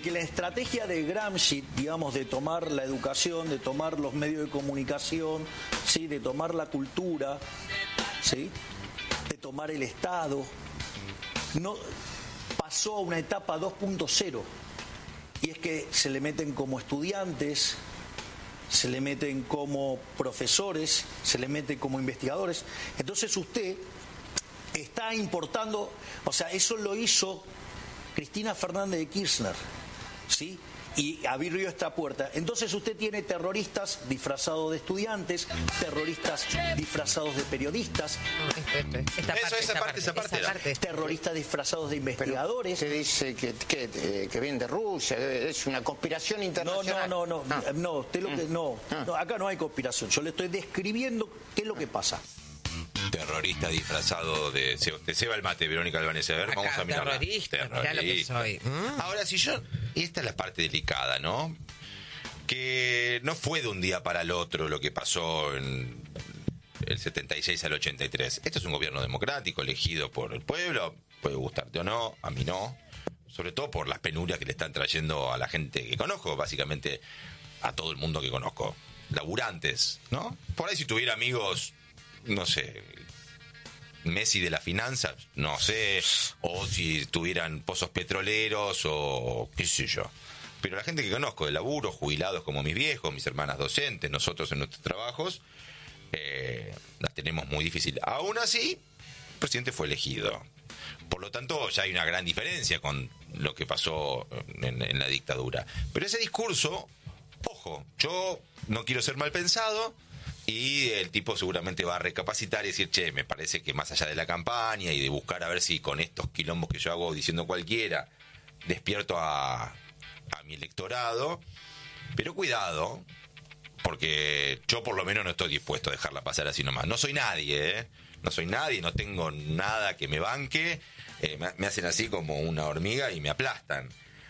que la estrategia de Gramsci, digamos, de tomar la educación, de tomar los medios de comunicación, ¿sí? De tomar la cultura, ¿sí? De tomar el Estado, no pasó a una etapa 2.0. Y es que se le meten como estudiantes, se le meten como profesores, se le meten como investigadores. Entonces usted está importando, o sea, eso lo hizo Cristina Fernández de Kirchner, ¿sí? Y abrió esta puerta. Entonces usted tiene terroristas disfrazados de estudiantes, terroristas disfrazados de periodistas, esa parte. terroristas disfrazados de investigadores. Se dice que viene de Rusia, es una conspiración internacional. No, usted lo que no, acá no hay conspiración. Yo le estoy describiendo qué es lo que pasa. Terrorista disfrazado de... Te ceba el mate, Verónica Albanese. A ver, Acá, vamos a mirarla. terrorista, mirá lo que soy. Ahora, si yo... Y esta es la parte delicada, ¿no? Que no fue de un día para el otro lo que pasó en el 76 al 83. Esto es un gobierno democrático, elegido por el pueblo. Puede gustarte o no, a mí no. Sobre todo por las penurias que le están trayendo a la gente que conozco, básicamente a todo el mundo que conozco. Laburantes, ¿no? Por ahí si tuviera amigos... no sé, Messi de las finanzas, no sé, o si tuvieran pozos petroleros o qué sé yo. Pero la gente que conozco de laburo, jubilados como mis viejos, mis hermanas docentes, nosotros en nuestros trabajos, las tenemos muy difícil. Aún así, el presidente fue elegido. Por lo tanto, ya hay una gran diferencia con lo que pasó en la dictadura. Pero ese discurso, ojo, yo no quiero ser mal pensado, y el tipo seguramente va a recapacitar y decir, che, me parece que más allá de la campaña y de buscar a ver si con estos quilombos que yo hago diciendo cualquiera, despierto a mi electorado. Pero cuidado, porque yo por lo menos no estoy dispuesto a dejarla pasar así nomás. No soy nadie, ¿eh? No soy nadie, no tengo nada que me banque. Me hacen así como una hormiga y me aplastan.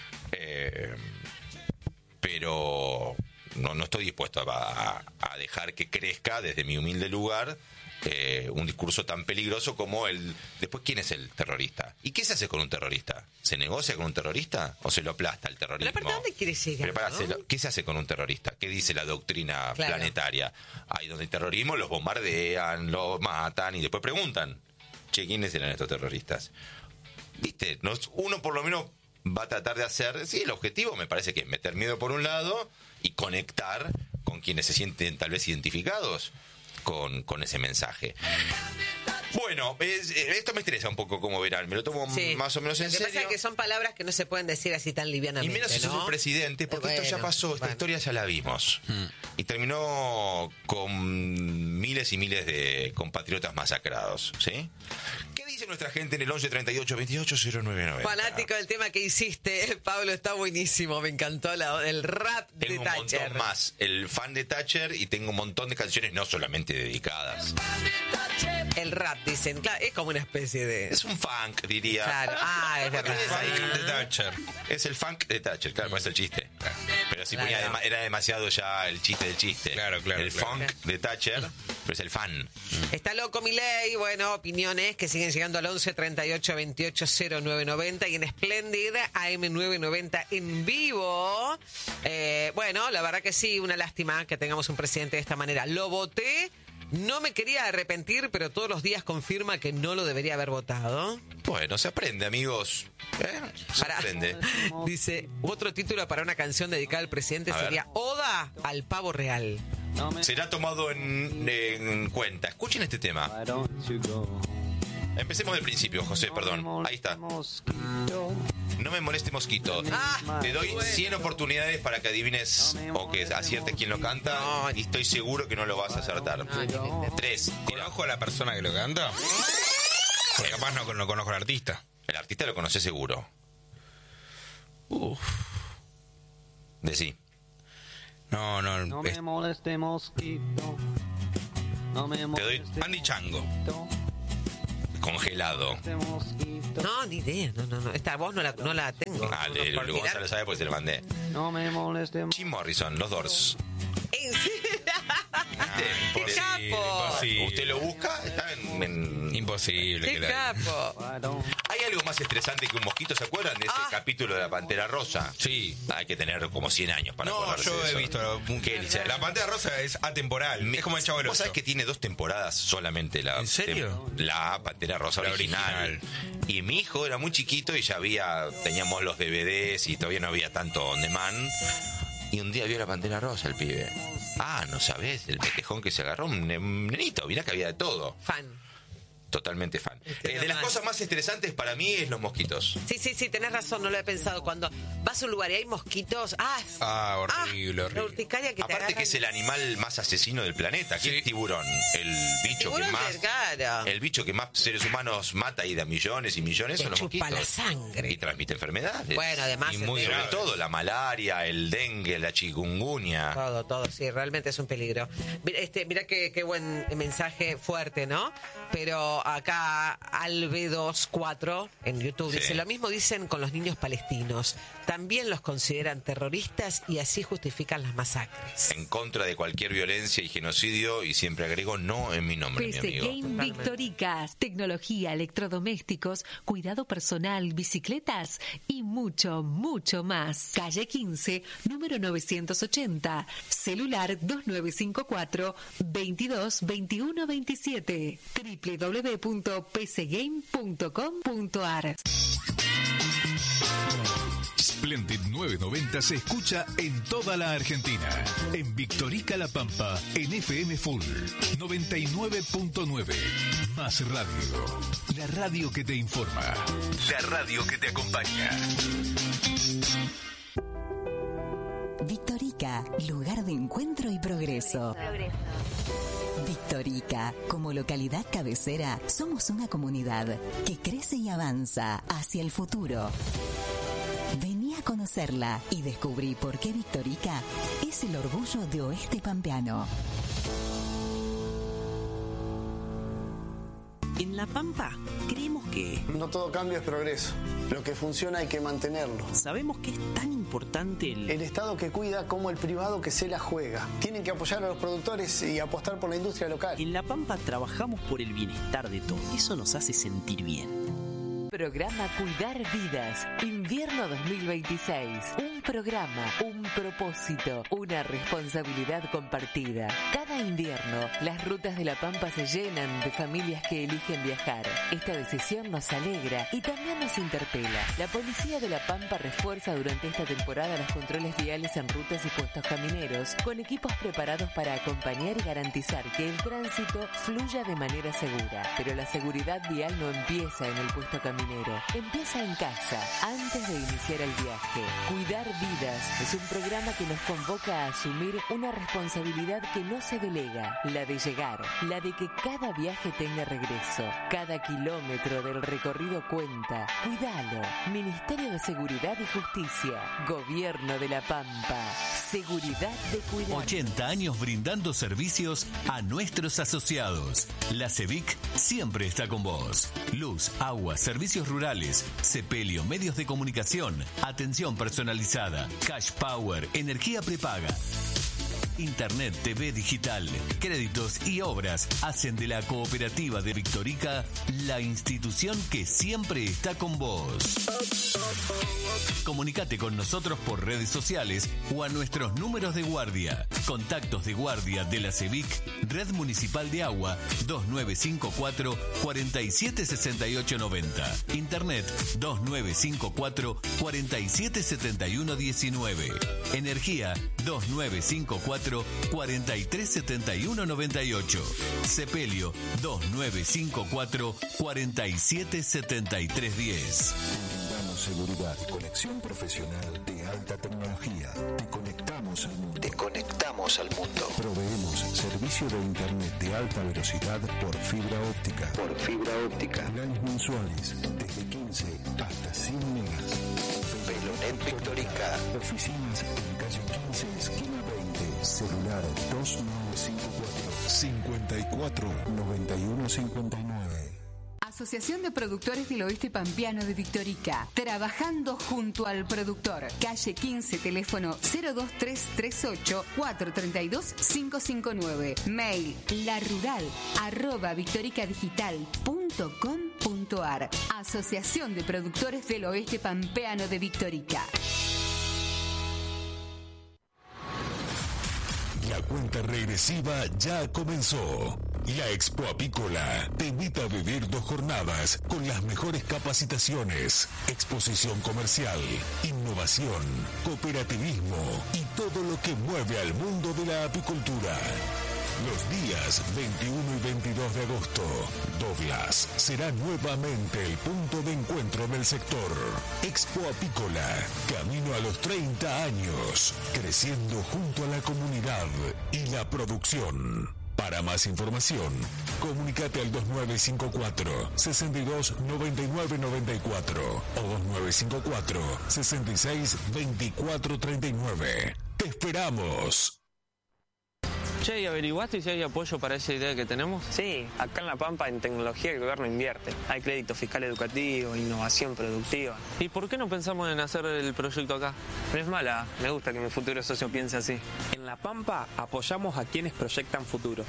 Pero... No estoy dispuesto a dejar que crezca desde mi humilde lugar un discurso tan peligroso como el... Después, ¿quién es el terrorista? ¿Y qué se hace con un terrorista? ¿Se negocia con un terrorista o se lo aplasta el terrorismo? ¿Pero para dónde quiere llegar? ¿No? ¿Qué se hace con un terrorista? ¿Qué dice la doctrina planetaria? Ahí donde el terrorismo los bombardean, los matan y después preguntan, che, ¿quiénes eran estos terroristas? ¿Viste? Uno por lo menos va a tratar de hacer... Sí, el objetivo me parece que es meter miedo por un lado y conectar con quienes se sienten tal vez identificados con ese mensaje. Bueno, esto me interesa un poco, como verán, me lo tomo más o menos en serio. Lo que pasa es que son palabras que no se pueden decir así tan livianamente, y menos si sos el presidente, porque esto ya pasó, esta historia ya la vimos. Y terminó con miles y miles de compatriotas masacrados, ¿sí? ¿Qué dice nuestra gente en el 11 38 28 0990? Fanático del tema que hiciste, Pablo, está buenísimo, me encantó el rap de tengo Thatcher. Un montón más, el fan de Thatcher, y tengo un montón de canciones no solamente dedicadas. El rap, dicen, claro, es como una especie de... Es un funk, diría. Claro, es verdad. El funk de Thatcher. Es el funk de Thatcher, claro, es el chiste. Pero si ponía era demasiado ya el chiste del chiste. Claro. El funk de Thatcher, pero es el fan. Está loco Milei, bueno, opiniones que siguen llegando al 11 38 28 0990 y en Splendid AM990 en vivo. Bueno, la verdad que sí, una lástima que tengamos un presidente de esta manera. Lo voté. No me quería arrepentir, pero todos los días confirma que no lo debería haber votado. Bueno, se aprende, amigos. Se aprende. Dice, otro título para una canción dedicada al presidente sería Oda al Pavo Real. Será tomado en cuenta. Escuchen este tema. Empecemos del principio, José, perdón. Ahí está. No me moleste mosquito. Te doy 100 oportunidades para que adivines o que aciertes quién lo canta y estoy seguro que no lo vas a acertar. 3. ¿Conozco a la persona que lo canta? Porque capaz no conozco al artista. El artista lo conoce seguro. Decí. No me moleste mosquito. No me moleste. Te doy Andy Chango. Congelado. No, ni idea. No. Esta voz no la tengo. Luego Gonzalo sabe porque se le mandé. No me moleste. Jim Morrison, los Doors. ¿En serio? ¡Qué capo! Usted lo busca, está en Imposible. ¡Qué capo! ¿Hay algo más estresante que un mosquito? ¿Se acuerdan de ese capítulo de la Pantera Rosa? Sí. Hay que tener como 100 años para No, acordarse yo de he eso. visto. La Pantera Rosa es atemporal. Es como el Chavo del Vos sabés Ocho. que tiene 2 temporadas solamente. ¿En serio? La Pantera Rosa La original. Y mi hijo era muy chiquito y ya teníamos los DVDs y todavía no había tanto on demand. Y un día vio la Pantera Rosa el pibe. Ah, no sabés, el metejón que se agarró, un nenito, mirá que había de todo. Fan. Totalmente fan. De las cosas más estresantes para mí es los mosquitos. Sí, tenés razón, no lo he pensado. Cuando vas a un lugar y hay mosquitos, horrible. La urticaria que te Aparte agarran. que es el animal más asesino del planeta, que es tiburón. El bicho el bicho que más seres humanos mata y da millones y millones Te son los chupa mosquitos. la sangre. Y transmite enfermedades. Bueno, además y muy sobre todo la malaria, el dengue, la chikungunya. Todo, sí, realmente es un peligro. Mira qué buen mensaje fuerte, ¿no? Pero acá Albe24 en YouTube dice, lo mismo dicen con los niños palestinos. También los consideran terroristas y así justifican las masacres. En contra de cualquier violencia y genocidio, y siempre agrego no en mi nombre, mi PC amigo. Game Victorica, tecnología, electrodomésticos, cuidado personal, bicicletas y mucho, mucho más. Calle 15, número 980, celular 2954 22 21 27, www.pcgame.com.ar. Splendid 990 se escucha en toda la Argentina. En Victorica La Pampa, en FM Full 99.9. Más radio. La radio que te informa. La radio que te acompaña. Victorica, lugar de encuentro y progreso. Victorica, como localidad cabecera, somos una comunidad que crece y avanza hacia el futuro. Vení a conocerla y descubrí por qué Victorica es el orgullo de Oeste Pampeano. En La Pampa creemos que no todo cambio es progreso. Lo que funciona hay que mantenerlo. Sabemos que es tan importante el Estado que cuida como el privado que se la juega. Tienen que apoyar a los productores y apostar por la industria local. En La Pampa trabajamos por el bienestar de todos. Eso nos hace sentir bien. Programa Cuidar Vidas, invierno 2026. Un programa, un propósito, una responsabilidad compartida. Cada invierno, las rutas de La Pampa se llenan de familias que eligen viajar. Esta decisión nos alegra y también nos interpela. La Policía de La Pampa refuerza durante esta temporada los controles viales en rutas y puestos camineros, con equipos preparados para acompañar y garantizar que el tránsito fluya de manera segura. Pero la seguridad vial no empieza en el puesto caminero. Empieza en casa, antes de iniciar el viaje. Cuidar Vidas es un programa que nos convoca a asumir una responsabilidad que no se delega, la de llegar, la de que cada viaje tenga regreso. Cada kilómetro del recorrido cuenta. Cuidalo. Ministerio de Seguridad y Justicia. Gobierno de La Pampa. Seguridad de cuidar. 80 años brindando servicios a nuestros asociados. La CEVIC siempre está con vos. Luz, agua, servicios rurales, sepelio, medios de comunicación, atención personalizada, cash power, energía prepaga. Internet, TV digital, créditos y obras hacen de la cooperativa de Victorica la institución que siempre está con vos. Comunicate con nosotros por redes sociales o a nuestros números de guardia. Contactos de guardia de la CEVIC, Red Municipal de Agua, 2954 476890. Internet 2954 477119. Energía 2954 437198. Sepelio 2954 477310. Brindamos seguridad y conexión profesional de alta tecnología. Te conectamos al mundo. Proveemos servicio de internet de alta velocidad por fibra óptica. Planes mensuales desde 15 hasta 100 megas. Velonet Victorica. Oficinas en calle 15, esquina 20. Celular 2954 54 9159. Asociación de Productores del Oeste Pampeano de Victorica. Trabajando junto al productor. Calle 15, teléfono 02338 432 559. Mail larural@victoricadigital.com.ar. Asociación de Productores del Oeste Pampeano de Victorica. La cuenta regresiva ya comenzó. La Expo Apícola te invita a vivir 2 jornadas con las mejores capacitaciones, exposición comercial, innovación, cooperativismo y todo lo que mueve al mundo de la apicultura. Los días 21 y 22 de agosto, Douglas será nuevamente el punto de encuentro del sector. Expo Apícola, camino a los 30 años, creciendo junto a la comunidad y la producción. Para más información, comunícate al 2954-629994 o 2954-662439. ¡Te esperamos! Che, ¿y averiguaste si hay apoyo para esa idea que tenemos? Sí, acá en La Pampa en tecnología el gobierno invierte. Hay crédito fiscal educativo, innovación productiva. ¿Y por qué no pensamos en hacer el proyecto acá? No es mala, me gusta que mi futuro socio piense así. En La Pampa apoyamos a quienes proyectan futuro.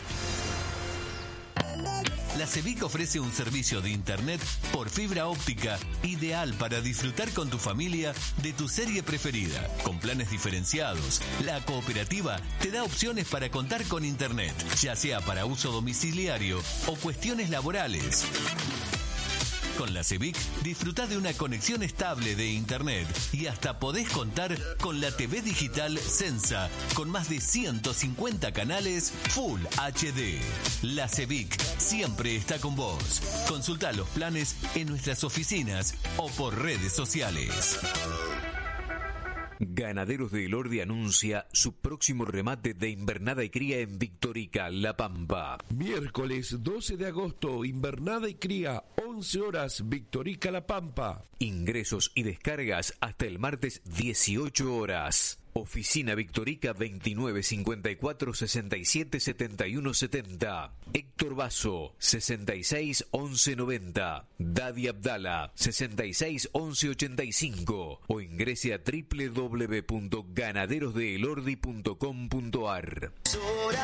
La CEVIC ofrece un servicio de internet por fibra óptica ideal para disfrutar con tu familia de tu serie preferida. Con planes diferenciados, la cooperativa te da opciones para contar con internet, ya sea para uso domiciliario o cuestiones laborales. Con la CEVIC disfrutá de una conexión estable de internet y hasta podés contar con la TV digital Sensa con más de 150 canales Full HD. La CEVIC siempre está con vos. Consultá los planes en nuestras oficinas o por redes sociales. Ganaderos de Elordi anuncia su próximo remate de invernada y cría en Victorica, La Pampa. Miércoles 12 de agosto, invernada y cría, 11 horas, Victorica, La Pampa. Ingresos y descargas hasta el martes 18 horas. Oficina Victorica 2954 67 71 70. Héctor Basso 66 11 90. Dadi Abdala 66 11 85. O ingrese a www.ganaderosdeelordi.com.ar.